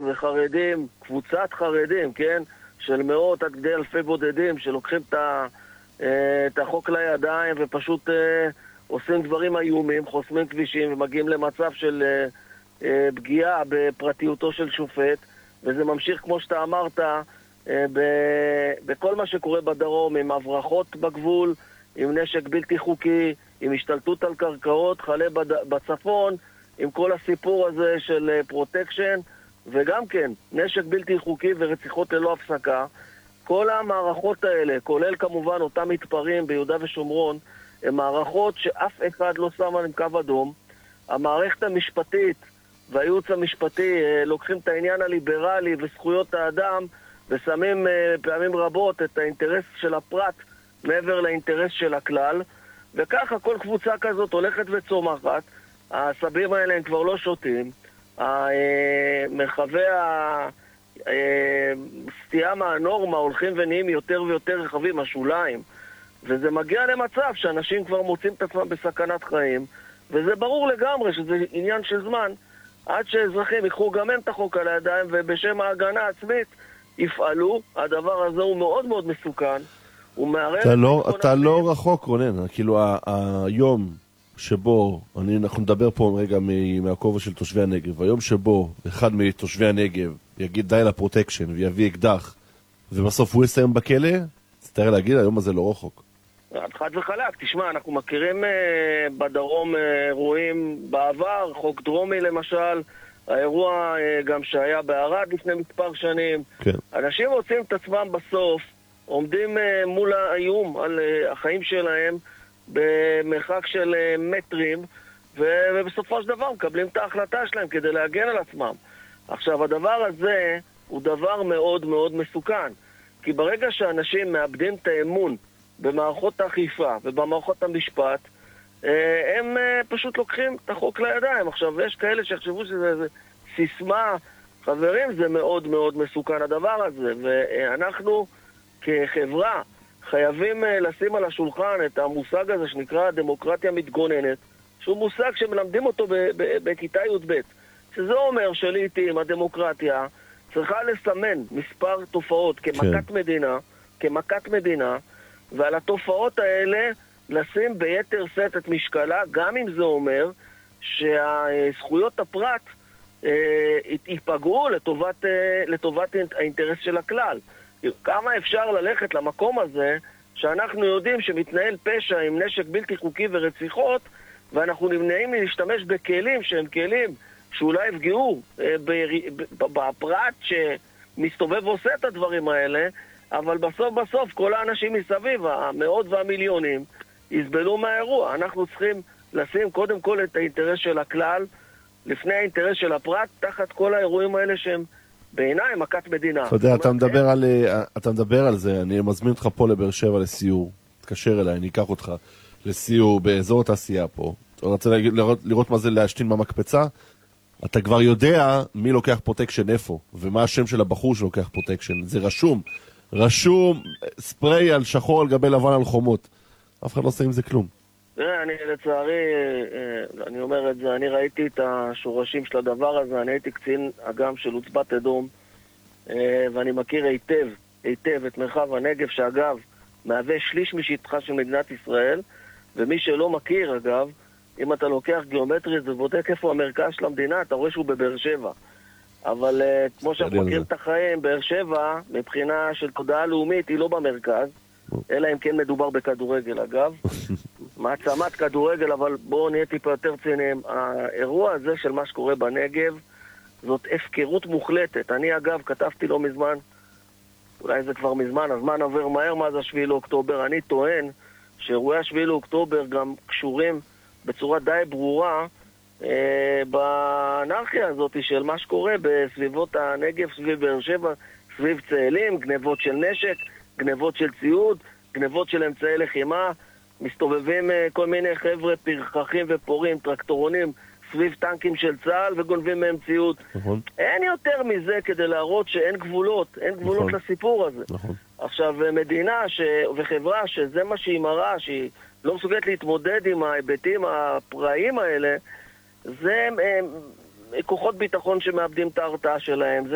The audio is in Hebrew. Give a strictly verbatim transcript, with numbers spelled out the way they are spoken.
וחרדים, קבוצת חרדים, כן? של מאות עד כדי אלפי בודדים שלוקחים את, ה, את החוק לידיים ופשוט עושים דברים איומים, חוסמים כבישים ומגיעים למצב של פגיעה בפרטיותו של שופט, וזה ממשיך כמו שאתה אמרת בכל מה שקורה בדרום, עם הברחות בגבול, עם נשק בלתי חוקי, עם השתלטות על קרקעות, חלה בצפון, עם כל הסיפור הזה של פרוטקשן, וגם כן, נשק בלתי חוקי ורציחות ללא הפסקה. כל המערכות האלה, כולל כמובן אותם מתפרעים ביהודה ושומרון, הן מערכות שאף אחד לא שם עליהם קו אדום. המערכת המשפטית והייעוץ המשפטי לוקחים את העניין הליברלי וזכויות האדם, ושמים פעמים רבות את האינטרס של הפרט מעבר לאינטרס של הכלל, וככה כל קבוצה כזאת הולכת וצומחת. הסבים האלה הם כבר לא שותים, מרחבי הסטייה מהנורמה הולכים ונהיים יותר ויותר רחבים, השוליים, וזה מגיע למצב שאנשים כבר מוצאים את עצמם בסכנת חיים, וזה ברור לגמרי שזה עניין של זמן עד שאזרחים ייקחו גם הם את החוק על הידיים ובשם ההגנה העצמית יפעלו. הדבר הזה הוא מאוד מאוד מסוכן, הוא מערב... אתה לא, אתה לא רחוק, רונן, כאילו היום שבו, אני, אנחנו נדבר פה רגע מהכובע של תושבי הנגב, היום שבו אחד מתושבי הנגב יגיד די לפרוטקשן ויביא אקדח ובסוף הוא יסיים בכלא, תתאר להגיד, היום הזה לא רחוק. חד וחלק, תשמע, אנחנו מכירים אה, בדרום אירועים אה, בעבר, חוק דרומי למשל, האירוע אה, גם שהיה בערד לפני מספר שנים. כן. אנשים רוצים את עצמם בסוף, עומדים אה, מול האיום על אה, החיים שלהם במרחק של אה, מטרים, ו- ובסופו של דבר מקבלים את ההחלטה שלהם כדי להגן על עצמם. עכשיו, הדבר הזה הוא דבר מאוד מאוד מסוכן, כי ברגע שאנשים מאבדים את האמון במערכות האכיפה ובמערכות המשפט, הם פשוט לוקחים את החוק לידיים. עכשיו, יש כאלה שיחשבו שזה איזה סיסמה, חברים, זה מאוד מאוד מסוכן הדבר הזה, ואנחנו כחברה חייבים לשים על השולחן את המושג הזה שנקרא דמוקרטיה מתגוננת, שהוא מושג שמלמדים אותו בכיתה י' ב', שזה אומר שלעיתים הדמוקרטיה צריכה לסמן מספר תופעות כמכת מדינה, כמכת מדינה, ועל התופעות האלה לשים ביתר סט את משקלה, גם אם זה אומר שהזכויות הפרט אה, ייפגעו לטובת, אה, לטובת האינטרס של הכלל. כמה אפשר ללכת למקום הזה שאנחנו יודעים שמתנהל פשע עם נשק בלתי חוקי ורציחות, ואנחנו נמנעים להשתמש בכלים שהם כלים שאולי יפגעו אה, בפרט שמסתובב ועושה את הדברים האלה, אבל בסוף בסוף כל האנשים מסביב, המאות והמיליונים, יסבלו מהאירוע. אנחנו צריכים לשים קודם כל את האינטרס של הכלל, לפני האינטרס של הפרט, תחת כל האירועים האלה שהם בעיניי מכת מדינה. אתה יודע, אתה מדבר על, אתה מדבר על זה, אני מזמין אותך פה לבאר שבע לסיור, תקשר אליי, אני אקח אותך לסיור באזור התעשייה פה. אתה רוצה לראות, לראות מה זה להשתין במקפצה? אתה כבר יודע מי לוקח פרוטקשן איפה, ומה השם של הבחור שלוקח פרוטקשן. זה רשום. רשום ספרי על שחור על גבי לבן על חומות. אף אחד לא עושה עם זה כלום. אני לצערי, אני אומר את זה, אני ראיתי את השורשים של הדבר הזה, אני הייתי קצין אג"ם של עוצבת אדום, ואני מכיר היטב, היטב את מרחב הנגב, שאגב, מהווה שליש משטחה של מדינת ישראל, ומי שלא מכיר אגב, אם אתה לוקח גיאומטרית ובודק איפה המרכז של המדינה, אתה רואה שהוא בבאר שבע. אבל uh, כמו שאנחנו מכירים את החיים, באר שבע, מבחינה של תודעה לאומית, היא לא במרכז, אלא אם כן מדובר בכדורגל, אגב. מעצמת כדורגל, אבל בואו נהיה טיפה יותר ציניים. האירוע הזה של מה שקורה בנגב, זאת הפקרות מוחלטת. אני, אגב, כתבתי לא מזמן, אולי זה כבר מזמן, הזמן עובר מהר מאז השביעי לאוקטובר. אני טוען שאירועי השביעי לאוקטובר גם קשורים בצורה די ברורה אה, באנרכיה הזאת של מה שקורה בסביבות הנגב, סביב באר שבע, סביב צאלים, גנבות של נשק, גנבות של ציוד, גנבות של אמצעי לחימה, מסתובבים אה, כל מיני חבר'ה פרחחים ופורים, טרקטורונים, סביב טנקים של צה"ל וגונבים מהם ציוד. נכון. אין יותר מזה כדי להראות שאין גבולות, אין גבולות נכון. לסיפור הזה. נכון. עכשיו, מדינה ש... וחברה שזה מה שהיא מראה, שהיא לא מסוגלת להתמודד עם ההיבטים הפראיים האלה, זה הם, הם, כוחות ביטחון שמאבדים את ההרתעה שלהם, זה